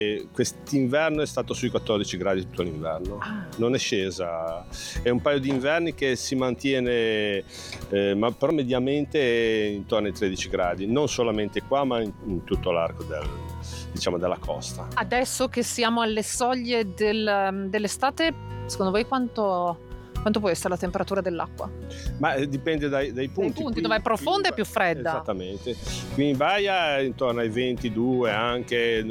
Quest'inverno è stato sui 14 gradi tutto l'inverno, non è scesa, è un paio di inverni che si mantiene, ma però mediamente intorno ai 13 gradi, non solamente qua ma in tutto l'arco della costa. Adesso che siamo alle soglie dell'estate, secondo voi quanto può essere la temperatura dell'acqua? Ma dipende dai punti. Dai punti, dove è profonda e più fredda. Esattamente. Qui in baia è intorno ai 22 anche,